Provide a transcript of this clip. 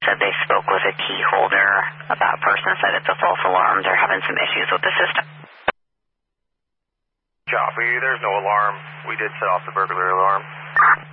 said they spoke with a key holder. That person said it's a false alarm. They're having some issues with the system. Copy, there's no alarm. We did set off the burglary alarm.